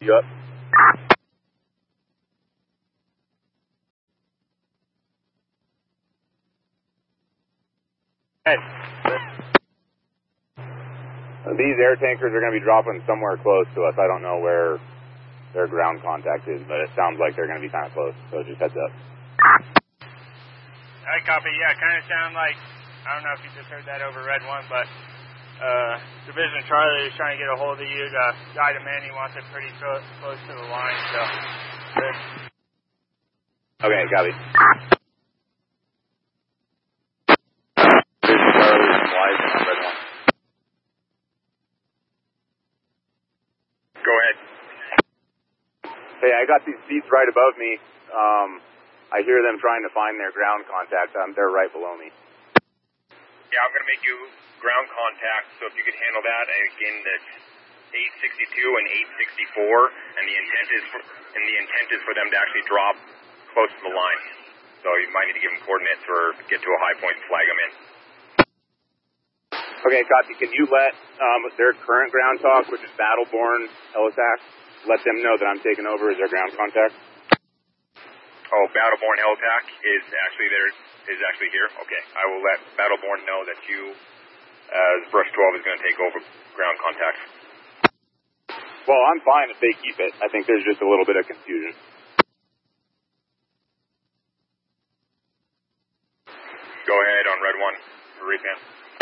You up? Hey. These air tankers are going to be dropping somewhere close to us. I don't know where their ground contact is, but it sounds like they're going to be kind of close, so just heads up. I copy, yeah, kind of sound like, I don't know if you just heard that over Red 1, but Division Charlie is trying to get a hold of you to guide him in. He wants it pretty close to the line, so good. Okay, copy. Division Charlie is live on Red 1. Go ahead. Hey, I got these seats right above me. I hear them trying to find their ground contact. They're right below me. Yeah, I'm going to make you ground contact, so if you could handle that. Again, that's 862 and 864, and the intent is for them to actually drop close to the line. So you might need to give them coordinates or get to a high point and flag them in. Okay, copy. Can you let their current ground talk, which is Battleborn Helisac, let them know that I'm taking over as their ground contact? Oh, Battleborn Helisac is actually here. Okay, I will let Battleborn know that you, Brush 12, is going to take over ground contact. Well, I'm fine if they keep it. I think there's just a little bit of confusion. Go ahead on Red 1 for Repan.